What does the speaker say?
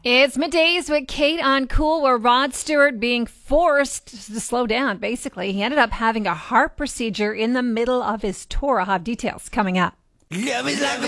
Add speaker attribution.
Speaker 1: It's middays with Kate on Cool, where Rod Stewart being forced to slow down, basically. He ended up having a heart procedure in the middle of his tour. I'll have details coming up.
Speaker 2: Love is like a